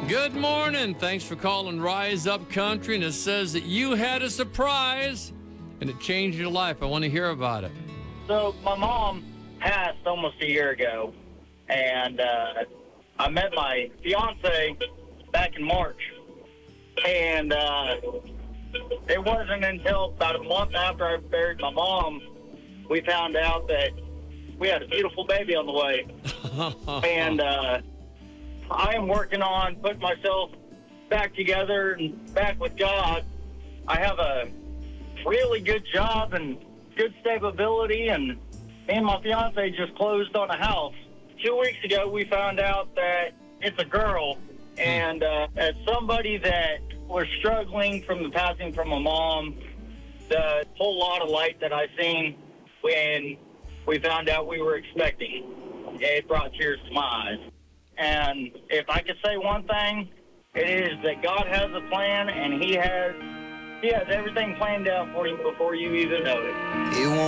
Good morning. Thanks for calling Rise Up Country. And it says that you had a surprise and it changed your life. I want to hear about it. So my mom passed almost a year ago, and I met my fiance back in March. And it wasn't until about a month after I buried my mom, we found out that we had a beautiful baby on the way. And I am working on putting myself back together and back with God. I have a really good job and good stability, and me and my fiance just closed on a house. 2 weeks ago, we found out that it's a girl, and as somebody that was struggling from the passing from my mom, the whole lot of light that I seen when we found out we were expecting, it brought tears to my eyes. And if I could say one thing, it is that God has a plan, and He has everything planned out for you before you even know it.